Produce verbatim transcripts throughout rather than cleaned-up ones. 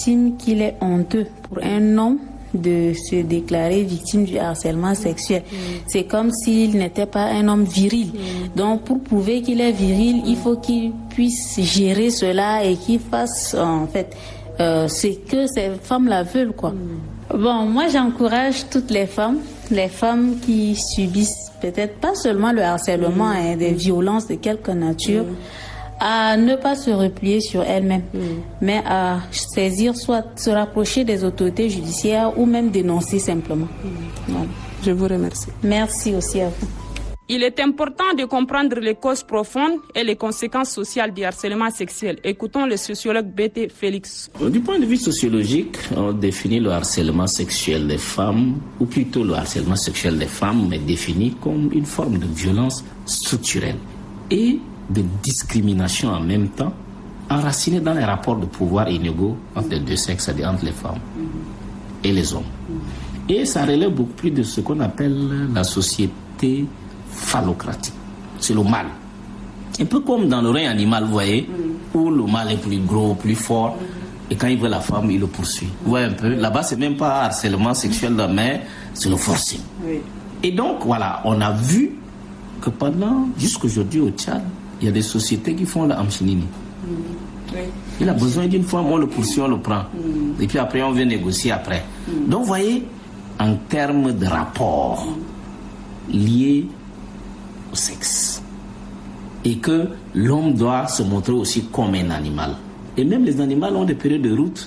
estime qu'il est honteux pour un homme de se déclarer victime du harcèlement sexuel. Mmh. C'est comme s'il n'était pas un homme viril. Mmh. Donc pour prouver qu'il est viril, il faut qu'il puisse gérer cela et qu'il fasse en fait euh, ce que ces femmes-là veulent, quoi. Mmh. Bon, moi j'encourage toutes les femmes, les femmes qui subissent peut-être pas seulement le harcèlement, mmh. hein, des violences de quelque nature, mmh. à ne pas se replier sur elles-mêmes, mmh. mais à saisir, soit se rapprocher des autorités judiciaires ou même dénoncer simplement. Mmh. Voilà. Je vous remercie. Merci aussi à vous. Il est important de comprendre les causes profondes et les conséquences sociales du harcèlement sexuel. Écoutons le sociologue B T Félix. Du point de vue sociologique, on définit le harcèlement sexuel des femmes, ou plutôt le harcèlement sexuel des femmes est défini comme une forme de violence structurelle et de discrimination en même temps, enracinée dans les rapports de pouvoir inégaux entre les deux sexes, c'est-à-dire entre les femmes et les hommes. Et ça relève beaucoup plus de ce qu'on appelle la société phallocratique. C'est le mâle. Un peu comme dans le règne animal, vous voyez, où le mâle est plus gros, plus fort, et quand il veut la femme, il le poursuit. Vous voyez un peu, là-bas, c'est même pas harcèlement sexuel, mais c'est le forcing. Et donc, voilà, on a vu que pendant, jusqu'aujourd'hui au Tchad, il y a des sociétés qui font la amchinini. Mmh. Oui. Il a besoin d'une femme, on le poursuit, on le prend. Mmh. Et puis après, on vient négocier après. Mmh. Donc, vous voyez, en termes de rapport mmh. liés au sexe, et que l'homme doit se montrer aussi comme un animal. Et même les animaux ont des périodes de route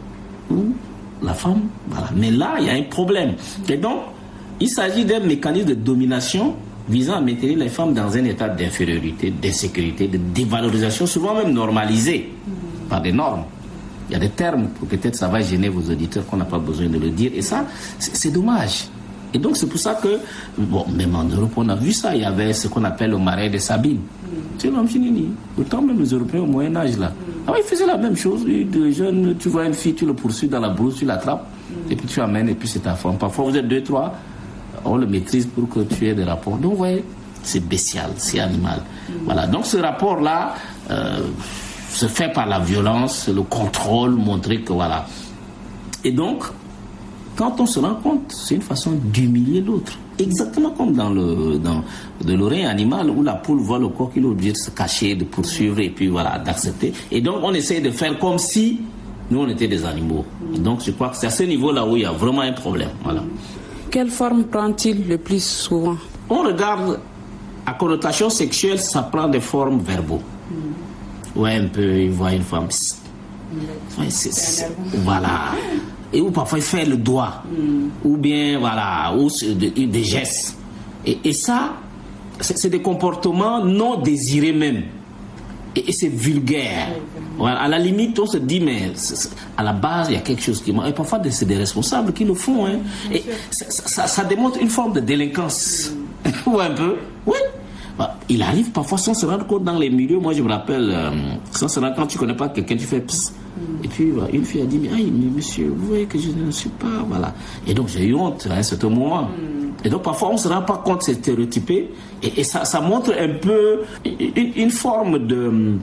où la femme, voilà. Mais là, il y a un problème. Et donc, il s'agit d'un mécanisme de domination visant à maintenir les femmes dans un état d'infériorité, d'insécurité, de dévalorisation, souvent même normalisé mmh. par des normes. Il y a des termes, peut-être ça va gêner vos auditeurs qu'on n'a pas besoin de le dire, et ça, c'est, c'est dommage. Et donc c'est pour ça que, bon, même en Europe, on a vu ça, il y avait ce qu'on appelle le marais de Sabine. Mmh. C'est l'homme chinini. Autant même les Européens au Moyen-Âge, là. Mmh. Ah, ils faisaient la même chose, de jeunes, tu vois une fille, tu le poursuis dans la brousse, tu l'attrapes, mmh. et puis tu amènes, et puis c'est ta femme. Parfois vous êtes deux, trois, on le maîtrise pour que tu aies des rapports. Donc, vous voyez, c'est bestial, c'est animal. Mmh. Voilà. Donc, ce rapport-là euh, se fait par la violence, le contrôle, montrer que voilà. Et donc, quand on se rend compte, c'est une façon d'humilier l'autre. Exactement comme dans le dans de l'oreille animal où la poule voit le coq, il est obligé de se cacher, de poursuivre et puis voilà, d'accepter. Et donc, on essaie de faire comme si nous, on était des animaux. Mmh. Et donc, je crois que c'est à ce niveau-là où il y a vraiment un problème. Voilà. Quelle forme prend-il le plus souvent? On regarde, à connotation sexuelle, ça prend des formes verbaux. Mm. Ouais, un peu, il voit une femme. Mm. Ouais, c'est, c'est, voilà. Et ou parfois il fait le doigt. Mm. Ou bien, voilà, ou des, des gestes. Et, et ça, c'est, c'est des comportements non désirés même. Et, et c'est vulgaire. Voilà, à la limite, on se dit, mais c'est, c'est, à la base, il y a quelque chose qui manque. Et parfois, c'est des responsables qui le font. Hein. Et ça, ça, ça démontre une forme de délinquance. Ou un peu. Oui. Bah, il arrive parfois sans se rendre compte dans les milieux. Moi, je me rappelle, euh, sans se rendre compte, tu ne connais pas quelqu'un, tu fais pss. Et puis, bah, une fille a dit, mais, aïe, mais monsieur, vous voyez que je ne suis pas. Voilà. Et donc, j'ai eu honte à un certain moment. Et donc, parfois, on ne se rend pas compte, c'est stéréotypé. Et, et ça, ça montre un peu une, une forme de.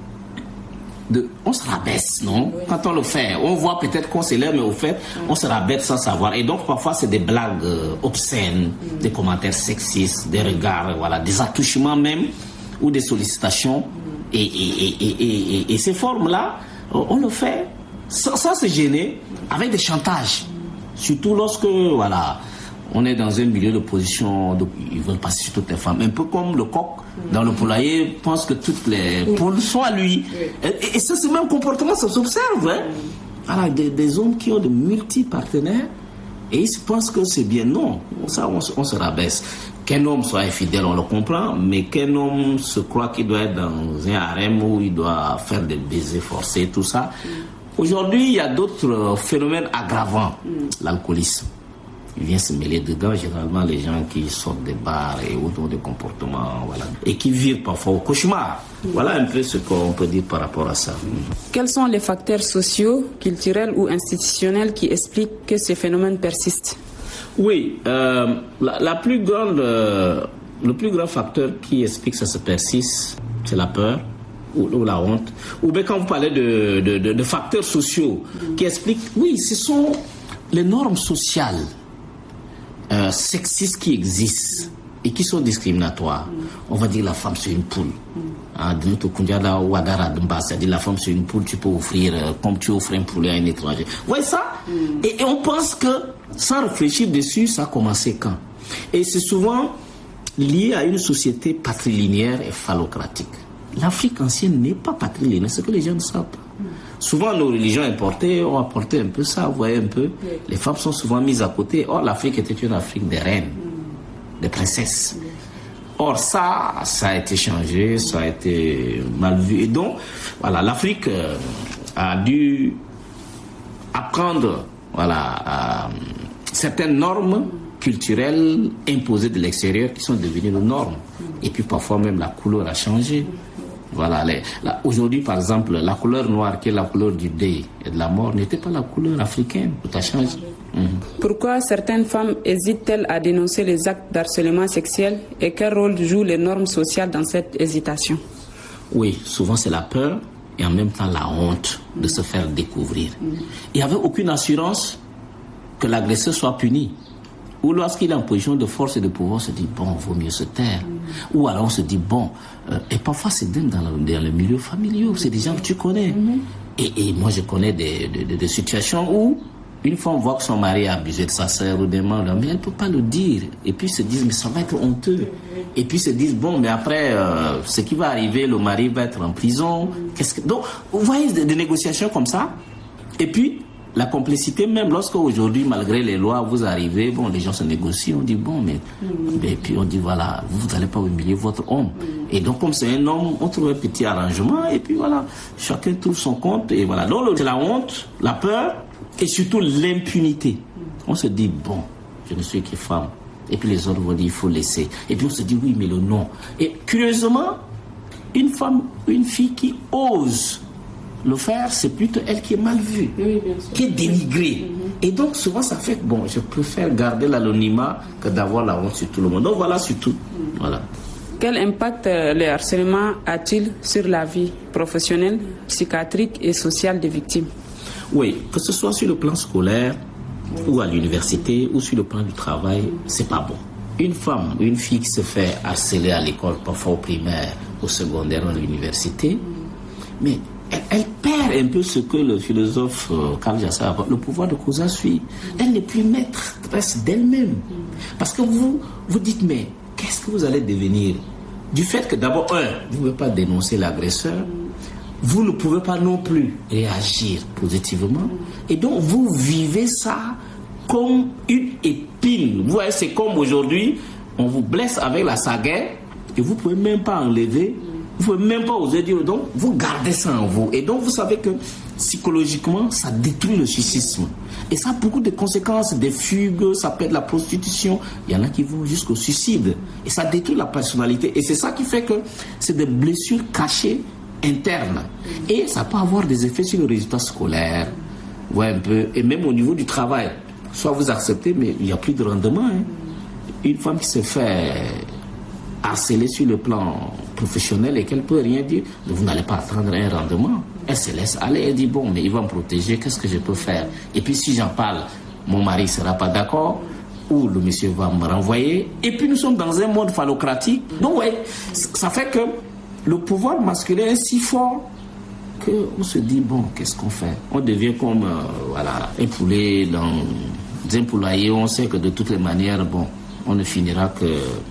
De, on se rabaisse, non? Oui. Quand on le fait, on voit peut-être qu'on s'élève, mais au fait, oui. on se rabaisse sans savoir. Et donc, parfois, c'est des blagues euh, obscènes, oui. des commentaires sexistes, des regards, voilà, des attouchements même, ou des sollicitations. Oui. Et, et, et, et, et, et ces formes-là, on le fait sans, sans se gêner, avec des chantages. Oui. Surtout lorsque, voilà, on est dans un milieu de position, de, ils veulent passer sur toutes les femmes. Un peu comme le coq dans le poulailler pense que toutes les poules sont à lui. Et, et ça, ce même comportement, ça s'observe. Hein? Voilà, des, des hommes qui ont de multi-partenaires et ils pensent que c'est bien. Non, ça, on, on se rabaisse. Qu'un homme soit infidèle, on le comprend, mais qu'un homme se croit qu'il doit être dans un harem où il doit faire des baisers forcés, tout ça. Aujourd'hui, il y a d'autres phénomènes aggravants. L'alcoolisme. Il vient se mêler dedans, généralement les gens qui sortent des bars et autour des comportements, voilà, et qui vivent parfois au cauchemar. Voilà un peu ce qu'on peut dire par rapport à ça. Quels sont les facteurs sociaux, culturels ou institutionnels qui expliquent que ces phénomènes persistent? Oui, euh, la, la plus grande, euh, le plus grand facteur qui explique que ça se persiste, c'est la peur, ou, ou la honte, ou bien quand vous parlez de, de, de, de facteurs sociaux qui expliquent, oui, ce sont les normes sociales euh, sexistes qui existent et qui sont discriminatoires. On va dire la femme c'est une poule. C'est-à-dire la femme c'est une poule, tu peux offrir euh, comme tu offres un poulet à un étranger. Vous voyez ça? Et, et on pense que sans réfléchir dessus, ça a commencé quand? Et c'est souvent lié à une société patrilinéaire et phallocratique. L'Afrique ancienne n'est pas patrilinéaire, c'est ce que les gens ne savent pas. Souvent, nos religions importées ont apporté un peu ça, vous voyez un peu. Les femmes sont souvent mises à côté. Or, l'Afrique était une Afrique des reines, des princesses. Or, ça, ça a été changé, ça a été mal vu. Et donc, voilà, l'Afrique euh, a dû apprendre, voilà, à, certaines normes culturelles imposées de l'extérieur qui sont devenues nos normes. Et puis, parfois, même la couleur a changé. Voilà, les, là, aujourd'hui, par exemple, la couleur noire, qui est la couleur du deuil et de la mort, n'était pas la couleur africaine. Tout a changé. Mmh. Pourquoi certaines femmes hésitent-elles à dénoncer les actes d'harcèlement sexuel et quel rôle jouent les normes sociales dans cette hésitation? Oui, souvent c'est la peur et en même temps la honte de se faire découvrir. Mmh. Il n'y avait aucune assurance que l'agresseur soit puni. Ou lorsqu'il est en position de force et de pouvoir, on se dit, bon, il vaut mieux se taire. Mmh. Ou alors on se dit, bon, euh, et parfois c'est dingue dans le, dans le milieu familial, c'est des gens que tu connais. Mmh. Et, et moi je connais des, des, des situations où une femme voit que son mari a abusé de sa sœur ou des membres, mais elle ne peut pas le dire. Et puis se disent, mais ça va être honteux. Et puis se disent, bon, mais après, euh, ce qui va arriver, le mari va être en prison. Qu'est-ce que... Donc, vous voyez des, des négociations comme ça. Et puis, la complicité, même lorsque aujourd'hui, malgré les lois, vous arrivez, bon, les gens se négocient, on dit, bon, mais... Mm. Et puis on dit, voilà, vous n'allez pas humilier votre homme. Mm. Et donc, comme c'est un homme, on trouve un petit arrangement, et puis voilà, chacun trouve son compte, et voilà. Donc, c'est la honte, la peur, et surtout l'impunité. On se dit, bon, je ne suis que femme. Et puis les autres vont dire, il faut laisser. Et puis on se dit, oui, mais le non. Et curieusement, une femme, une fille qui ose le faire, c'est plutôt elle qui est mal vue, oui, qui est dénigrée. Mm-hmm. Et donc souvent ça fait que, bon, je préfère garder l'anonymat que d'avoir la honte sur tout le monde. Donc voilà, surtout. Mm-hmm. Voilà. Quel impact euh, le harcèlement a-t-il sur la vie professionnelle, psychiatrique et sociale des victimes? Oui, que ce soit sur le plan scolaire, ou à l'université, ou sur le plan du travail, c'est pas bon. Une femme, une fille qui se fait harceler à l'école, parfois au primaire, au secondaire, à l'université, mais elle, elle perd un peu ce que le philosophe euh, Karl Jasser a, le pouvoir de cause à suivre. Elle n'est plus maîtresse d'elle-même. Parce que vous, vous dites, mais qu'est-ce que vous allez devenir? Du fait que d'abord, un, vous ne pouvez pas dénoncer l'agresseur, vous ne pouvez pas non plus réagir positivement. Et donc, vous vivez ça comme une épine. Vous voyez, c'est comme aujourd'hui, on vous blesse avec la sagaie et vous ne pouvez même pas enlever, vous ne pouvez même pas oser dire. Donc, vous gardez ça en vous. Et donc, vous savez que psychologiquement, ça détruit le psychisme. Et ça a beaucoup de conséquences, des fugues, ça peut être la prostitution. Il y en a qui vont jusqu'au suicide. Et ça détruit la personnalité. Et c'est ça qui fait que c'est des blessures cachées interne. Et ça peut avoir des effets sur le résultat scolaire, ouais, un peu, et même au niveau du travail. Soit vous acceptez, mais il n'y a plus de rendement. Hein. Une femme qui se fait harceler sur le plan professionnel et qu'elle ne peut rien dire, vous n'allez pas attendre un rendement. Elle se laisse aller, elle dit, bon, mais il va me protéger, qu'est-ce que je peux faire? Et puis si j'en parle, mon mari ne sera pas d'accord, ou le monsieur va me renvoyer. Et puis nous sommes dans un monde phallocratique. Donc, ouais, ça fait que le pouvoir masculin est si fort qu'on se dit, bon, qu'est-ce qu'on fait? On devient comme euh, voilà, un poulet dans un poulailler. On sait que de toutes les manières, bon, on ne finira que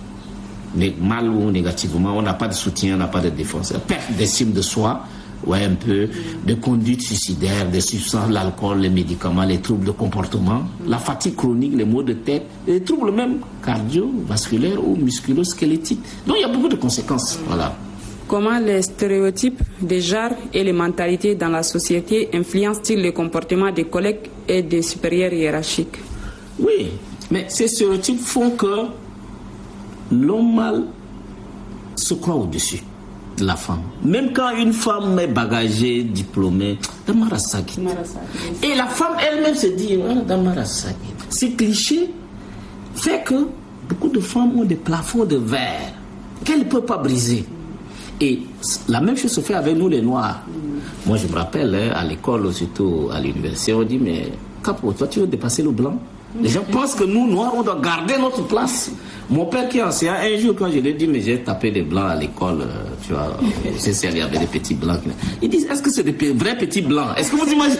mal ou négativement. On n'a pas de soutien, on n'a pas de défense. Perte d'estime de soi, ouais, un peu, de conduite suicidaire, des substances, l'alcool, les médicaments, les troubles de comportement, la fatigue chronique, les maux de tête, les troubles même cardiovasculaires ou musculo-squelettiques. Donc il y a beaucoup de conséquences, voilà. Comment les stéréotypes des genres et les mentalités dans la société influencent-ils le comportement des collègues et des supérieurs hiérarchiques? Oui, mais ces stéréotypes font que l'homme mâle se croit au-dessus de la femme. Même quand une femme est bagagée, diplômée, Damarasaki. Et la femme elle-même se dit, voilà, Damarasaki. Ce cliché fait que beaucoup de femmes ont des plafonds de verre qu'elles ne peuvent pas briser. Et la même chose se fait avec nous les Noirs. Moi je me rappelle, hein, à l'école, surtout à l'université, on dit mais Capo, toi tu veux dépasser le blanc? Les gens pensent que nous Noirs on doit garder notre place. Mon père qui est enseignant, un jour quand je lui ai dit mais j'ai tapé des blancs à l'école, tu vois, c'est il y avait des petits blancs. Ils disent est-ce que c'est des vrais petits blancs? Est-ce que vous imaginez?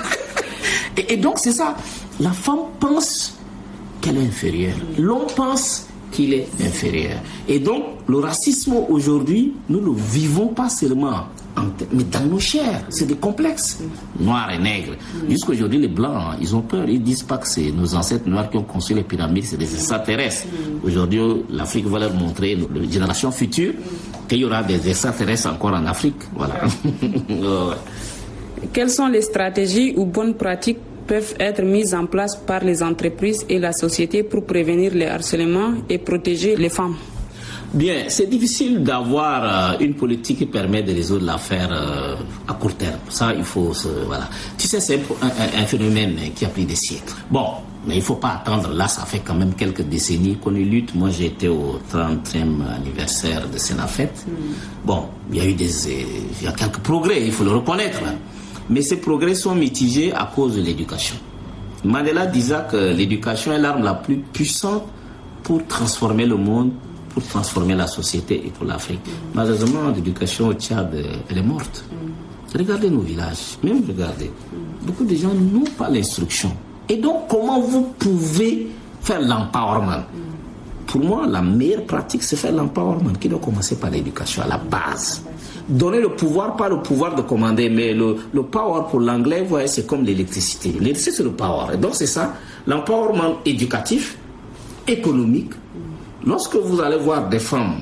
et, et donc c'est ça, la femme pense qu'elle est inférieure, l'homme pense qu'il est inférieur. Et donc, le racisme aujourd'hui, nous ne le vivons pas seulement, en, mais dans nos chairs. C'est des complexes, noirs et nègres. Jusqu'à aujourd'hui, les blancs, hein, ils ont peur. Ils disent pas que c'est nos ancêtres noirs qui ont construit les pyramides, c'est des extraterrestres. Aujourd'hui, l'Afrique va leur montrer, les générations futures, qu'il y aura des extraterrestres encore en Afrique. Voilà. Ouais. Quelles sont les stratégies ou bonnes pratiques peuvent être mises en place par les entreprises et la société pour prévenir les harcèlements et protéger les femmes? Bien, c'est difficile d'avoir euh, une politique qui permet de résoudre l'affaire euh, à court terme. Ça, il faut se... Voilà. Tu sais, c'est un, un, un phénomène qui a pris des siècles. Bon, mais il ne faut pas attendre. Là, ça fait quand même quelques décennies qu'on y lutte. Moi, j'ai été au trentième anniversaire de Senafet. Mm. Bon, il y a eu des... Il y a quelques progrès, il faut le reconnaître. Là. Mais ces progrès sont mitigés à cause de l'éducation. Mandela disait que l'éducation est l'arme la plus puissante pour transformer le monde, pour transformer la société et pour l'Afrique. Mm. Malheureusement, l'éducation au Tchad, elle est morte. Mm. Regardez nos villages, même regardez. Mm. Beaucoup de gens n'ont pas l'instruction. Et donc, comment vous pouvez faire l'empowerment? Mm. Pour moi, la meilleure pratique, c'est faire l'empowerment, qui doit commencer par l'éducation, à la base. Donner le pouvoir, pas le pouvoir de commander, mais le, le power pour l'anglais, vous voyez, c'est comme l'électricité. L'électricité, c'est le power. Et donc, c'est ça, l'empowerment éducatif, économique. Lorsque vous allez voir des femmes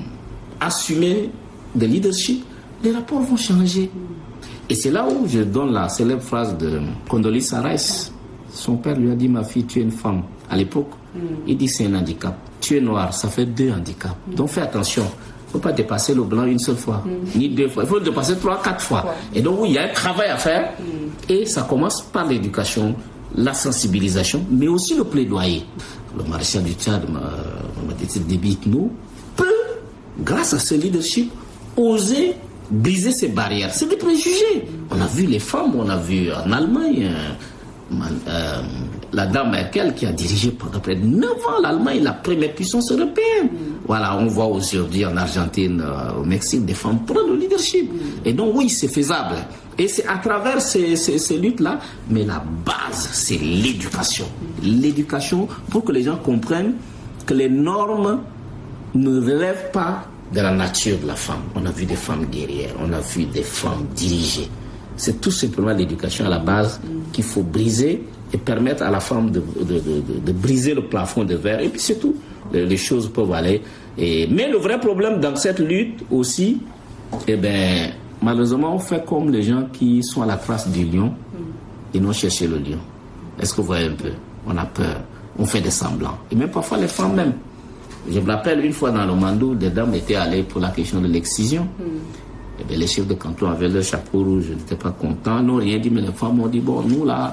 assumer des leadership, les rapports vont changer. Et c'est là où je donne la célèbre phrase de Condoleezza Rice. Son père lui a dit, ma fille, tu es une femme. À l'époque, mm. il dit, c'est un handicap. Tu es noir, ça fait deux handicaps. Mm. Donc fais attention. Il ne faut pas dépasser le blanc une seule fois, mm. ni deux fois. Il faut le dépasser trois, quatre fois. Ouais. Et donc, oui, il y a un travail à faire. Mm. Et ça commence par l'éducation, la sensibilisation, mais aussi le plaidoyer. Le maréchal du Tchad, Mamadou Déby Itno, peut, grâce à ce leadership, oser briser ces barrières. C'est des préjugés. On a vu les femmes, on a vu en Allemagne, euh, euh, la dame Merkel qui a dirigé pendant près de neuf ans l'Allemagne, la première puissance européenne. Mm. Voilà, on voit aujourd'hui en Argentine, euh, au Mexique, des femmes prendre le leadership. Mm. Et donc oui, c'est faisable. Et c'est à travers ces, ces, ces luttes-là, mais la base, c'est l'éducation. Mm. L'éducation pour que les gens comprennent que les normes ne relèvent pas de la nature de la femme. On a vu des femmes guerrières, on a vu des femmes dirigées. C'est tout simplement l'éducation à la base mm. qu'il faut briser et permettre à la femme de, de, de, de, de briser le plafond de verre. Et puis c'est tout. Les, les choses peuvent aller. Et, mais le vrai problème dans cette lutte aussi, eh ben, malheureusement, on fait comme les gens qui sont à la trace du lion mm. et n'ont cherché le lion. Est-ce que vous voyez un peu? On a peur. On fait des semblants. Et même parfois les femmes même. Je me rappelle une fois dans le Mandou, des dames étaient allées pour la question de l'excision. Mm. Et bien, les chefs de canton avaient leur chapeau rouge, je n'étais pas content, n'ont rien dit, mais les femmes ont dit, bon, nous là,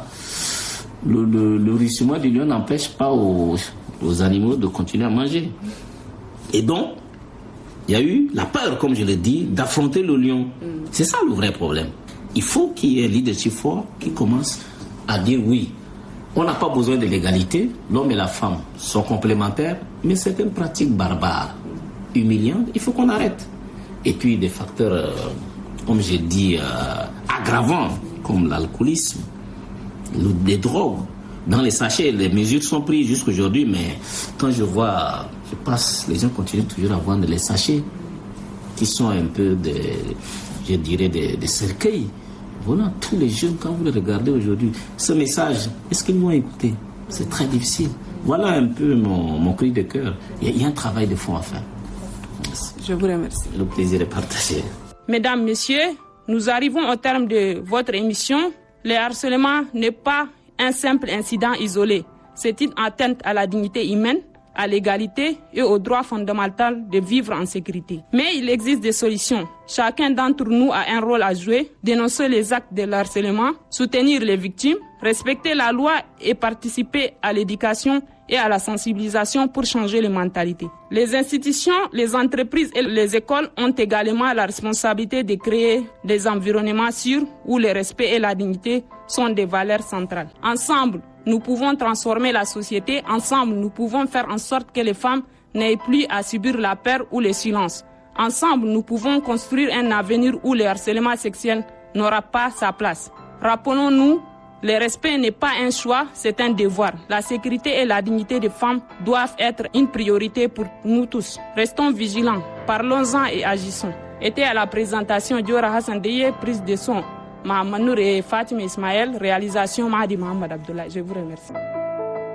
le, le, le rugissement du lion n'empêche pas aux, aux animaux de continuer à manger. Et donc, il y a eu la peur, comme je l'ai dit, d'affronter le lion. Mm. C'est ça le vrai problème. Il faut qu'il y ait un leadership fort qui commence à dire oui. On n'a pas besoin de l'égalité, l'homme et la femme sont complémentaires, mais certaines pratiques barbares, humiliantes, il faut qu'on arrête. Et puis des facteurs, euh, comme j'ai dit, euh, aggravants, comme l'alcoolisme, le, les drogues. Dans les sachets, les mesures sont prises jusqu'aujourd'hui, mais quand je vois, je passe, les gens continuent toujours à vendre les sachets, qui sont un peu des, je dirais, des, des cercueils. Voilà, tous les jeunes, quand vous les regardez aujourd'hui, ce message, est-ce qu'ils vont écouter? C'est très difficile. Voilà un peu mon, mon cri de cœur. Il y, il y a un travail de fond à faire. Merci. Je vous remercie. Le plaisir est partagé. Mesdames, Messieurs, nous arrivons au terme de votre émission. Le harcèlement n'est pas un simple incident isolé. C'est une atteinte à la dignité humaine, à l'égalité et au droit fondamental de vivre en sécurité. Mais il existe des solutions. Chacun d'entre nous a un rôle à jouer, dénoncer les actes de harcèlement, soutenir les victimes, respecter la loi et participer à l'éducation et à la sensibilisation pour changer les mentalités. Les institutions, les entreprises et les écoles ont également la responsabilité de créer des environnements sûrs où le respect et la dignité sont des valeurs centrales. Ensemble, nous pouvons transformer la société. Ensemble, nous pouvons faire en sorte que les femmes n'aient plus à subir la peur ou le silence. Ensemble, nous pouvons construire un avenir où le harcèlement sexuel n'aura pas sa place. Rappelons-nous, le respect n'est pas un choix, c'est un devoir. La sécurité et la dignité des femmes doivent être une priorité pour nous tous. Restons vigilants, parlons-en et agissons. Était à la présentation Diora Hassan Deye, prise de son Mahaman Nour et Fatima Ismaël, réalisation Mahdi Mohamed Abdoulaye. Je vous remercie.